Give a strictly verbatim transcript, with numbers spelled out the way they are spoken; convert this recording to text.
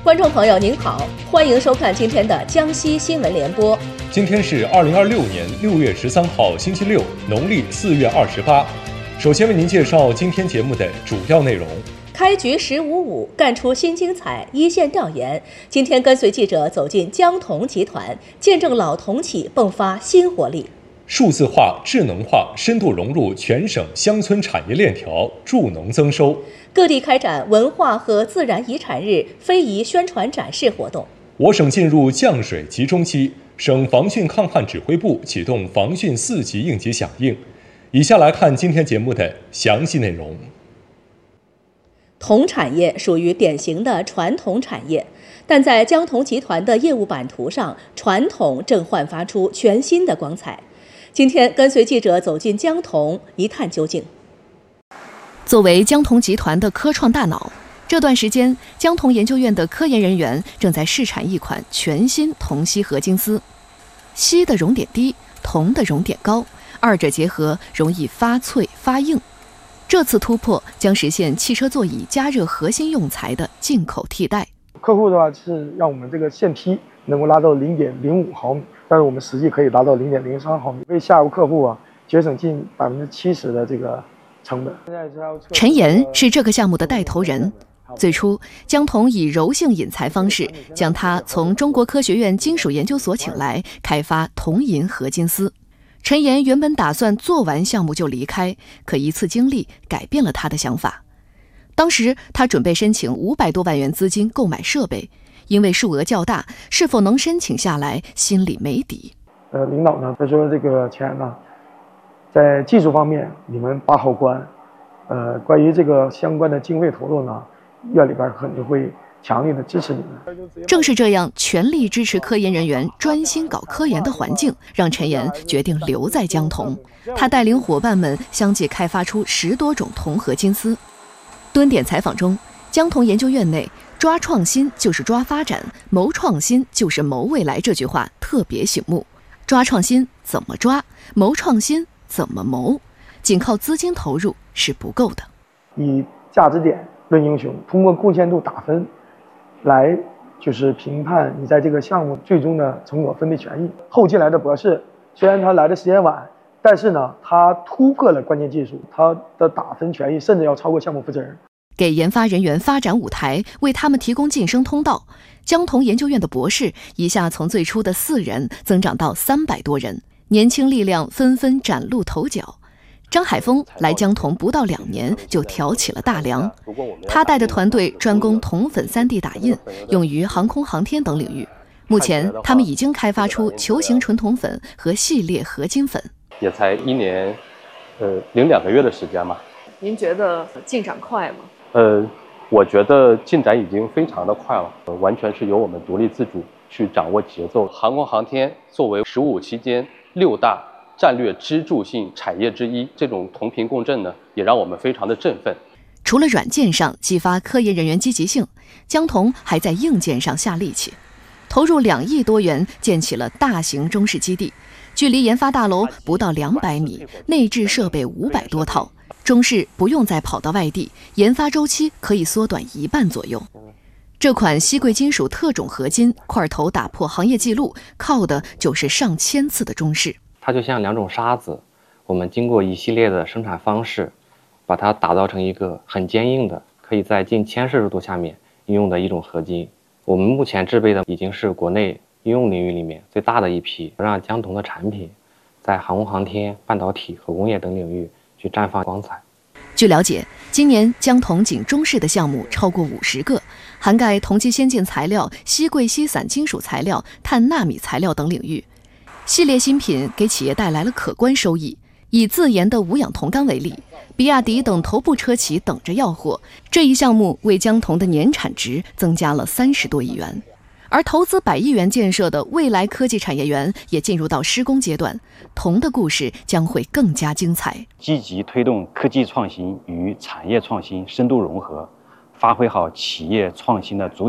观众朋友您好，欢迎收看今天的江西新闻联播。 今天是二零二六年六月十三号，星期六，农历四月二十八。首先为您介绍今天节目的主要内容。 开局十五五，干出新精彩。一线调研，今天跟随记者走进江铜集团，见证老铜企迸发新活力。 数字化、智能化深度融入全省乡村产业链条，助农增收。 各地开展文化和自然遗产日非遗宣传展示活动。 我省进入降水集中期，省防汛抗旱指挥部启动防汛四级应急响应。以下来看今天节目的详细内容。 铜产业属于典型的传统产业，但在江铜集团的业务版图上，传统正焕发出全新的光彩。今天跟随记者走进江铜，一探究竟。作为江铜集团的科创大脑，这段时间江铜研究院的科研人员正在试产一款全新铜锡合金丝。锡的熔点低，铜的熔点高，二者结合容易发脆发硬。这次突破将实现汽车座椅加热核心用材的进口替代。 客户的话是让我们这个线坯能够拉到零点零五毫米，但是我们实际可以达到零点零三毫米，为下游客户啊节省近百分之七十的这个成本。 陈岩是这个项目的带头人。最初，江铜以柔性引材方式将他从中国科学院金属研究所请来，开发铜银合金丝。陈岩原本打算做完项目就离开，可一次经历改变了他的想法。当时他准备申请五百多万元资金购买设备，因为数额较大，是否能申请下来，心里没底。 呃，领导呢，他说这个钱呢，在技术方面你们把好关，呃，关于这个相关的经费投入呢，院里边肯定会强力的支持你们。 正是这样全力支持科研人员专心搞科研的环境，让陈岩决定留在江铜。他带领伙伴们相继开发出十多种铜合金丝。蹲点采访中，江铜研究院内抓创新就是抓发展，谋创新就是谋未来这句话特别醒目。抓创新怎么抓，谋创新怎么谋，仅靠资金投入是不够的。 以价值点论英雄，通过贡献度打分来就是评判你在这个项目最终的成果分配权益。后进来的博士虽然他来的时间晚，但是呢他突破了关键技术，他的打分权益甚至要超过项目负责人， 给研发人员发展舞台，为他们提供晋升通道。江铜研究院的博士一下从最初的四人增长到三百多人，年轻力量纷纷崭露头角。张海峰来江铜不到两年就挑起了大梁，他带的团队专攻铜粉 三 D 打印，用于航空航天等领域。目前他们已经开发出球形纯铜粉和系列合金粉。 也才一年呃零两个月的时间嘛。 您觉得进展快吗？ 呃我觉得进展已经非常的快了，呃、完全是由我们独立自主去掌握节奏。航空航天作为十五期间六大战略支柱性产业之一，这种同频共振呢，也让我们非常的振奋。 除了软件上激发科研人员积极性，江铜还在硬件上下力气，投入两亿多元建起了大型中式基地，距离研发大楼不到两百米，内置设备五百多套，中式不用再跑到外地，研发周期可以缩短一半左右。这款锡贵金属特种合金块头打破行业纪录，靠的就是上千次的中式。 它就像两种沙子，我们经过一系列的生产方式，把它打造成一个很坚硬的，可以在近千摄氏度下面应用的一种合金。我们目前制备的已经是国内应用领域里面最大的一批，让江铜的产品在航空航天、半导体和工业等领域去绽放光彩。 据了解，今年江铜仅中式的项目超过五十个，涵盖铜基先进材料、锡贵锡散金属材料、碳纳米材料等领域。系列新品给企业带来了可观收益。以自研的无氧铜钢为例，比亚迪等头部车企等着要货，这一项目为江铜的年产值增加了三十多亿元。而投资百亿元建设的未来科技产业园也进入到施工阶段，铜的故事将会更加精彩。 积极推动科技创新与产业创新深度融合，发挥好企业创新的主体